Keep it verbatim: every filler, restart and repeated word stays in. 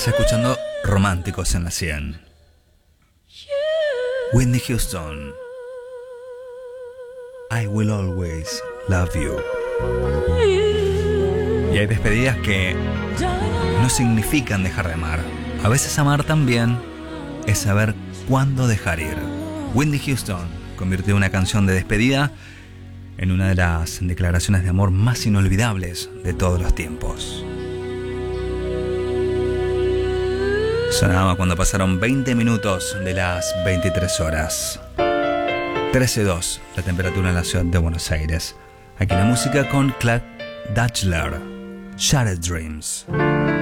Estás escuchando Románticos en la cien. Whitney Houston, I Will Always Love You. Y hay despedidas que no significan dejar de amar. A veces amar también es saber cuándo dejar ir. Whitney Houston convirtió una canción de despedida en una de las declaraciones de amor más inolvidables de todos los tiempos. Sonaba cuando pasaron veinte minutos de las veintitrés horas. trece dos la temperatura en la ciudad de Buenos Aires. Aquí la música con Clark Dutchler, Shattered Dreams.